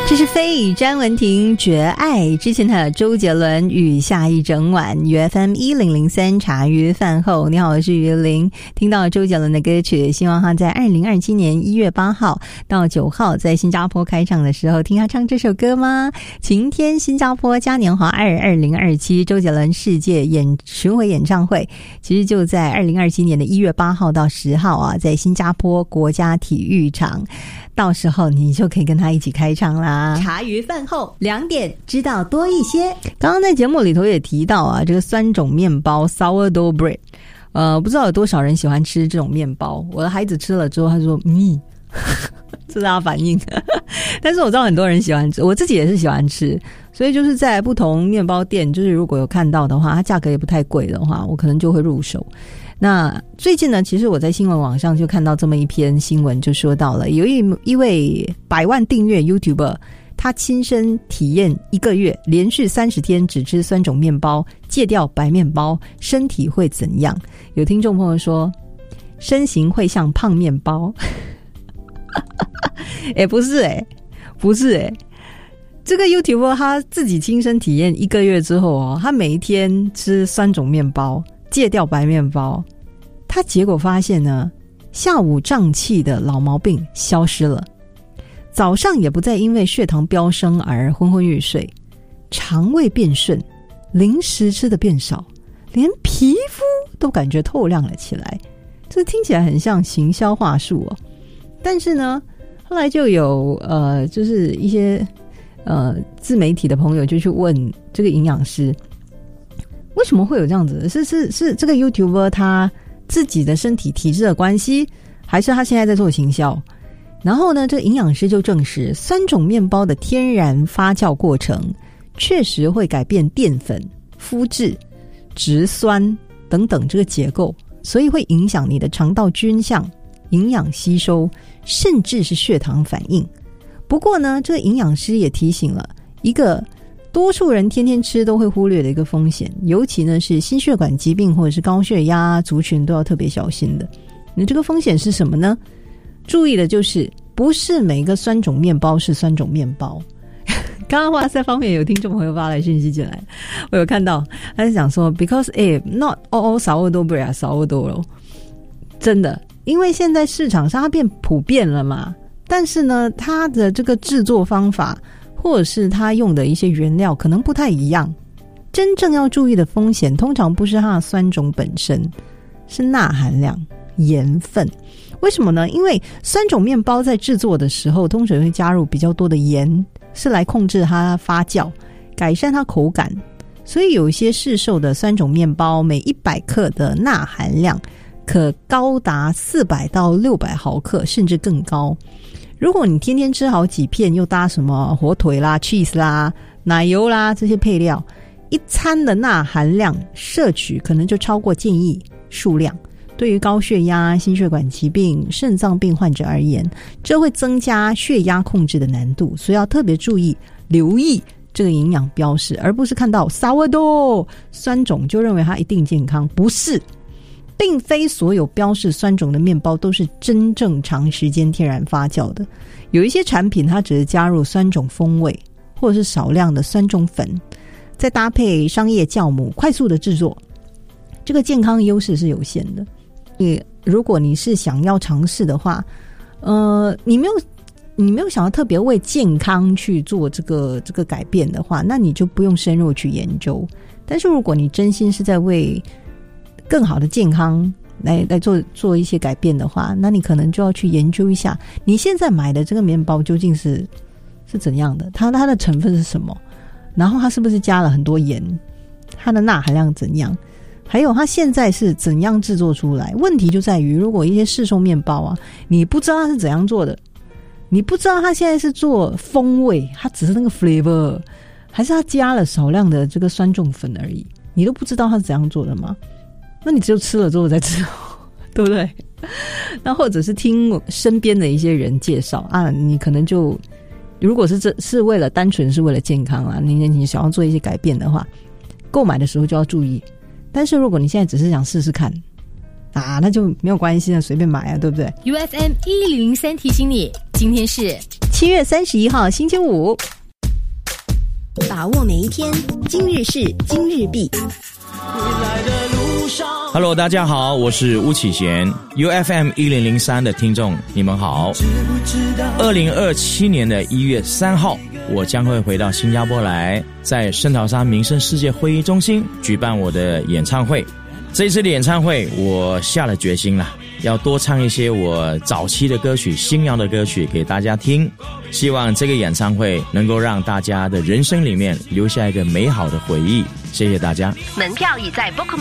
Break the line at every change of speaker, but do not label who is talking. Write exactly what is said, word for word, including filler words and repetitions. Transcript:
这是飞宇詹文婷绝爱，之前还有周杰伦与下一整晚 U F M 一零零三茶余饭后。你好，我是于玲。听到周杰伦的歌曲，希望他在二零二七年一月八号到九号在新加坡开唱的时候听他唱这首歌吗？晴天新加坡嘉年华二二零二七周杰伦世界演巡回演唱会，其实就在二零二七年的一月八号到十号啊，在新加坡国家体育场，到时候你就可以跟他一起开唱啦。茶余饭后两点知道多一些。刚刚在节目里头也提到啊，这个酸种面包 sourdough bread， 呃，不知道有多少人喜欢吃这种面包。我的孩子吃了之后，他说嗯，这是他反应。但是我知道很多人喜欢吃，我自己也是喜欢吃，所以就是在不同面包店，就是如果有看到的话，它价格也不太贵的话，我可能就会入手。那最近呢，其实我在新闻网上就看到这么一篇新闻，就说到了有一一位百万订阅 YouTuber， 他亲身体验一个月连续三十天只吃酸种面包，戒掉白面包，身体会怎样？有听众朋友说身形会像胖面包。欸不是欸不是欸这个 YouTuber 他自己亲身体验一个月之后哦，他每一天吃酸种面包，戒掉白面包，他结果发现呢，下午胀气的老毛病消失了，早上也不再因为血糖飙升而昏昏欲睡，肠胃变顺，零食吃的变少，连皮肤都感觉透亮了起来。这听起来很像行销话术哦。但是呢，后来就有呃，就是一些呃自媒体的朋友就去问这个营养师，为什么会有这样子？是是是这个 YouTuber 他自己的身体体质的关系，还是他现在在做行销？然后呢，这个营养师就证实，酸种面包的天然发酵过程确实会改变淀粉、麸质、植酸等等这个结构，所以会影响你的肠道菌相、营养吸收，甚至是血糖反应。不过呢，这个营养师也提醒了一个多数人天天吃都会忽略的一个风险，尤其呢是心血管疾病或者是高血压族群都要特别小心的。你这个风险是什么呢？注意的就是不是每个酸种面包是酸种面包。刚刚哇塞方面有听众朋友发来讯息进来，我有看到他是讲说 because eh not all sourdough bread are sourdough， 真的，因为现在市场上它变普遍了嘛，但是呢它的这个制作方法或者是它用的一些原料可能不太一样，真正要注意的风险通常不是它的酸种本身，是钠含量、盐分。为什么呢？因为酸种面包在制作的时候通常会加入比较多的盐，是来控制它发酵，改善它口感，所以有一些市售的酸种面包每一百克的钠含量可高达四百到六百毫克，甚至更高。如果你天天吃好几片，又搭什么火腿啦、cheese 啦、奶油啦这些配料，一餐的钠含量摄取可能就超过建议数量。对于高血压、心血管疾病、肾脏病患者而言，这会增加血压控制的难度，所以要特别注意留意这个营养标示，而不是看到 sourdough 酸种就认为它一定健康。不是，并非所有标示酸种的面包都是真正长时间天然发酵的，有一些产品它只是加入酸种风味或者是少量的酸种粉，再搭配商业酵母快速的制作，这个健康优势是有限的。如果你是想要尝试的话，呃，你没有你没有想要特别为健康去做这个这个改变的话，那你就不用深入去研究。但是如果你真心是在为更好的健康来来做做一些改变的话，那你可能就要去研究一下，你现在买的这个面包究竟是是怎样的，它它的成分是什么，然后它是不是加了很多盐，它的钠含量怎样，还有它现在是怎样制作出来。问题就在于，如果一些市售面包啊，你不知道它是怎样做的，你不知道它现在是做风味，它只是那个 flavor， 还是它加了少量的这个酸种粉而已，你都不知道它是怎样做的吗？那你只有吃了之后再知道，对不对？那或者是听身边的一些人介绍啊，你可能就如果是这是为了单纯是为了健康啊，你你想要做一些改变的话，购买的时候就要注意。但是如果你现在只是想试试看啊，那就没有关系了，随便买啊，对不对？
U F M 一零零三提醒你，今天是
七月三十一号星期五，
把握每一天，今日事今日毕。
Hello， 大家好，我是巫启贤 ，U F M 一零零三的听众，你们好。二零二七年的一月三号，我将会回到新加坡来，在圣淘沙民生世界会议中心举办我的演唱会。这一次的演唱会，我下了决心了，要多唱一些我早期的歌曲、新谣的歌曲给大家听。希望这个演唱会能够让大家的人生里面留下一个美好的回忆。谢谢大家。
门票已在 Book